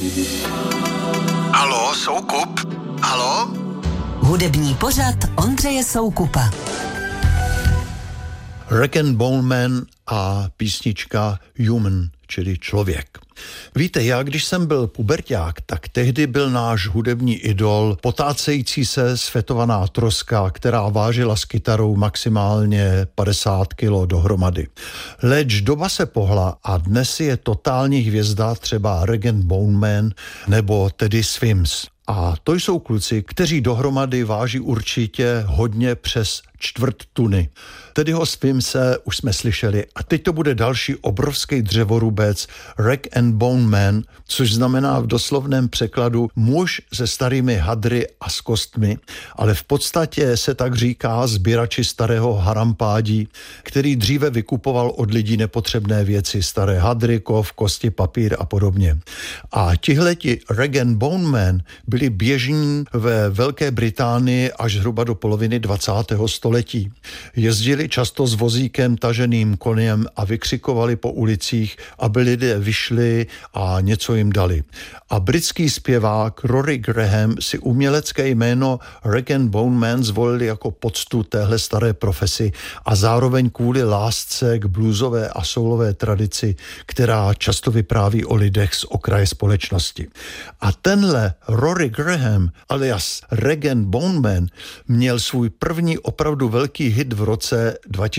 Haló, Soukup? Haló? Hudební pořad Ondřeje Soukupa. Rag and Bone Man a písnička Human, čili člověk. Víte, já když jsem byl puberťák, tak tehdy byl náš hudební idol potácející se sfetovaná troska, která vážila s kytarou maximálně 50 kilo dohromady. Leč doba se pohla a dnes je totální hvězda třeba Rag and Bone Man nebo Teddy Swims. A to jsou kluci, kteří dohromady váží určitě hodně přes 1/4 tuny. Teddyho Swimse už jsme slyšeli a teď to bude další obrovský dřevorubec Rag and Bone Man, což znamená v doslovném překladu muž se starými hadry a s kostmi, ale v podstatě se tak říká sběrači starého harampádí, který dříve vykupoval od lidí nepotřebné věci, staré hadry, kov, kosti, papír a podobně. A tihleti Rag and Bone Man byli běžní ve Velké Británii až zhruba do poloviny 20. století. Jezdili často s vozíkem taženým koněm a vykřikovali po ulicích, aby lidé vyšli a něco jim dali. A britský zpěvák Rory Graham si umělecké jméno Rag and Bone Man zvolili jako poctu téhle staré profesi a zároveň kvůli lásce k bluesové a soulové tradici, která často vypráví o lidech z okraje společnosti. A tenhle Rory Graham alias Rag and Bone Man měl svůj první opravdu velký hit v roce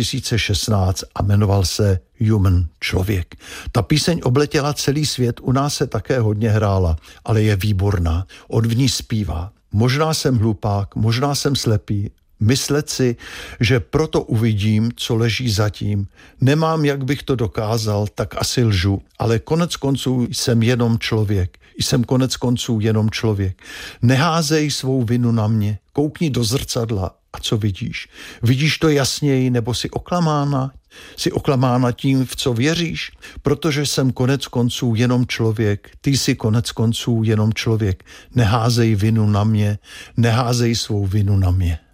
2016 a jmenoval se Human, člověk. Ta píseň obletěla celý svět, u nás se také hodně hrála, ale je výborná. On v ní zpívá. Možná jsem hlupák, možná jsem slepý, myslet si, že proto uvidím, co leží zatím. Nemám, jak bych to dokázal, tak asi lžu, ale konec konců jsem jenom člověk. Jsem konec konců jenom člověk. Neházej svou vinu na mě, koukni do zrcadla a co vidíš? Vidíš to jasněji nebo jsi oklamána? Jsi oklamána tím, v co věříš? Protože jsem konec konců jenom člověk, ty jsi konec konců jenom člověk. Neházej vinu na mě, neházej svou vinu na mě.